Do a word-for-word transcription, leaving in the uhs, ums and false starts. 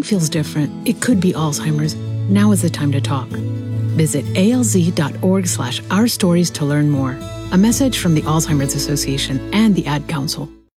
something feels different, it could be Alzheimer's. Now is the time to talk. Visit alz.org slash our stories to learn more. A message from the Alzheimer's Association and the Ad Council.